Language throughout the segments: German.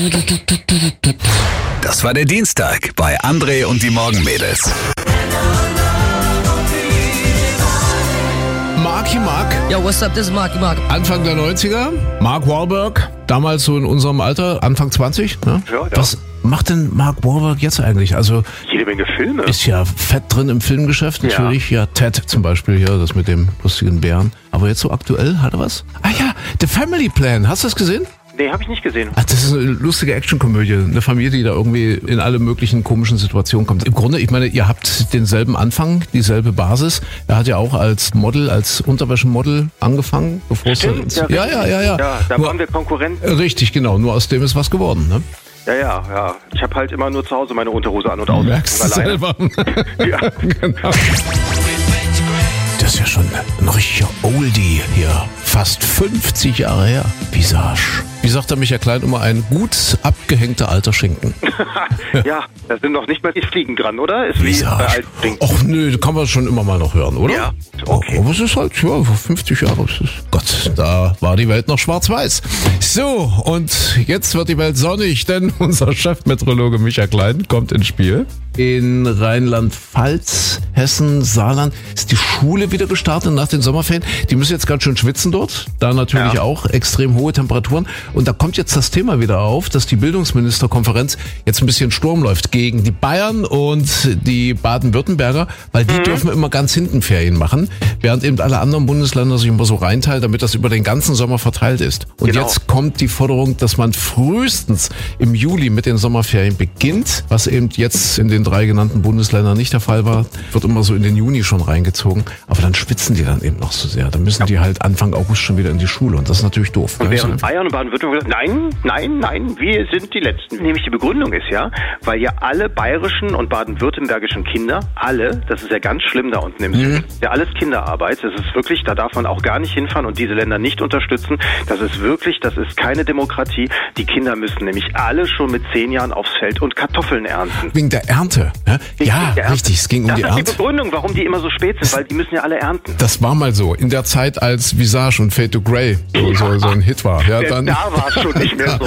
Das war der Dienstag bei André und die Morgenmädels. Marky Mark. Yo, what's up, this is Marky Mark. Anfang der 90er. Mark Wahlberg. Damals so in unserem Alter, Anfang 20. Ne? Ja. Was macht denn Mark Wahlberg jetzt eigentlich? Also Jede Menge Filme. ist ja fett drin im Filmgeschäft natürlich. Ja, Ted zum Beispiel hier, das mit dem lustigen Bären. Aber jetzt so aktuell, hat er was? Ah ja, The Family Plan. Hast du das gesehen? Nee, habe ich nicht gesehen. Ach, das ist eine lustige Actionkomödie. Eine Familie, die da irgendwie in alle möglichen komischen Situationen kommt. Im Grunde, ich meine, ihr habt denselben Anfang, dieselbe Basis. Er hat ja auch als Model, als Unterwäschemodel angefangen. Bevor Stimmt, ja. Ja, da waren wir Konkurrenten. Richtig, genau. Nur aus dem ist was geworden, ne? Ja. Ich habe halt immer nur zu Hause meine Unterhose an und aus. Merkst du selber. Ja. Genau. Das ist ja schon ein richtiger Oldie hier. Fast 50 Jahre her. Visage. Wie sagt der Michael Klein immer, ein gut abgehängter alter Schinken. Ja, da sind noch nicht mal die Fliegen dran, oder? Ist wie bei Visage. alten Dingen. Och nö, das kann man schon immer mal noch hören, oder? Ja, okay. Aber es ist halt, ja, 50 Jahre. Gott, da war die Welt noch schwarz-weiß. So, und jetzt wird die Welt sonnig, denn unser Chefmeteorologe Michael Klein kommt ins Spiel. In Rheinland-Pfalz, Hessen, Saarland ist die Schule wieder gestartet nach den Sommerferien. Die müssen jetzt ganz schön schwitzen dort. Da natürlich auch extrem hohe Temperaturen. Und da kommt jetzt das Thema wieder auf, dass die Bildungsministerkonferenz jetzt ein bisschen Sturm läuft gegen die Bayern und die Baden-Württemberger, weil die dürfen immer ganz hinten Ferien machen, während eben alle anderen Bundesländer sich immer so reinteilen, damit das über den ganzen Sommer verteilt ist. Und Genau. jetzt kommt die Forderung, dass man frühestens im Juli mit den Sommerferien beginnt, was eben jetzt in den 3 genannten Bundesländern nicht der Fall war, wird immer so in den Juni schon reingezogen. Aber dann schwitzen die dann eben noch so sehr. Dann müssen die halt Anfang August schon wieder in die Schule und das ist natürlich doof. Und Ne? während Bayern und Baden-Württemberg gesagt, nein, wir sind die Letzten. Nämlich die Begründung ist ja, weil ja alle bayerischen und baden-württembergischen Kinder, alle, das ist ja ganz schlimm da unten im Süden, ja alles Kinderarbeit, das ist wirklich, da darf man auch gar nicht hinfahren und diese Länder nicht unterstützen. Das ist wirklich, das ist keine Demokratie. Die Kinder müssen nämlich alle schon mit 10 Jahren aufs Feld und Kartoffeln ernten. Wegen der Ernte. Ne? Ja, der Ernte. richtig, es ging um Das die ist Ernte. die Begründung, warum die immer so spät sind, weil die müssen ja alle ernten. Das war mal so, in der Zeit, als Visage und Fade to Grey so ein Hit war. Ja, dann Da war es schon nicht mehr so.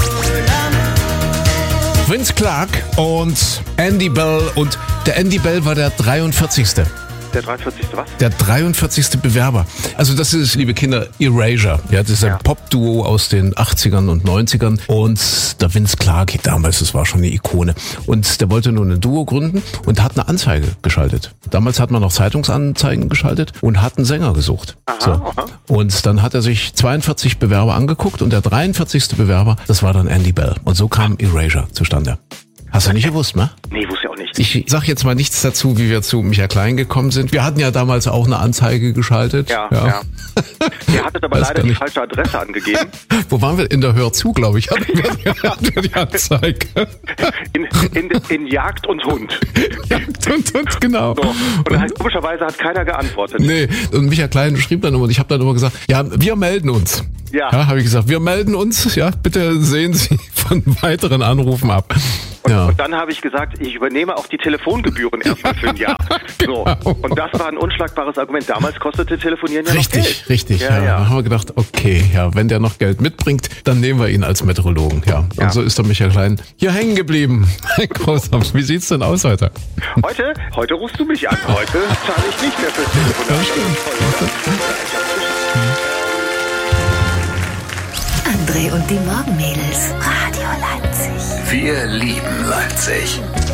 Vince Clarke und Andy Bell. Und der Andy Bell war der 43. Der 43. was? Der 43. Bewerber. Also das ist, liebe Kinder, Erasure. Ja, das ist ein Pop-Duo aus den 80ern und 90ern. Und der Vince Clarke, damals, das war schon eine Ikone. Und der wollte nun ein Duo gründen und hat eine Anzeige geschaltet. Damals hat man noch Zeitungsanzeigen geschaltet und hat einen Sänger gesucht. Aha. Und dann hat er sich 42 Bewerber angeguckt und der 43. Bewerber, das war dann Andy Bell. Und so kam Erasure zustande. Hast du nicht gewusst, ne? Nee, wusste ich auch nicht. Ich sag jetzt mal nichts dazu, wie wir zu Michael Klein gekommen sind. Wir hatten ja damals auch eine Anzeige geschaltet. Ja. Ihr hattet aber Weiß leider gar die nicht. falsche Adresse angegeben. Wo waren wir? In der Hör zu, glaube ich, hatten wir die Anzeige. In Jagd und Hund. Jagd und genau. So. Und halt komischerweise hat keiner geantwortet. Nee, und Michael Klein schrieb dann immer, und ich habe dann immer gesagt, ja, wir melden uns. Ja. Habe ich gesagt, wir melden uns, ja, bitte sehen Sie von weiteren Anrufen ab. Ja. Und dann habe ich gesagt, ich übernehme auch die Telefongebühren erstmal für ein Jahr. So. Und das war ein unschlagbares Argument. Damals kostete Telefonieren ja noch Geld. Richtig. Ja. Da haben wir gedacht, okay, ja, wenn der noch Geld mitbringt, dann nehmen wir ihn als Meteorologen. Ja. Und so ist der Michael Klein hier hängen geblieben. Großartig. Wie sieht's denn aus heute? Heute rufst du mich an. Heute zahle ich nicht mehr fürs Telefonat. André und die Morgenmädels. Radio Leipzig. Wir lieben Leipzig.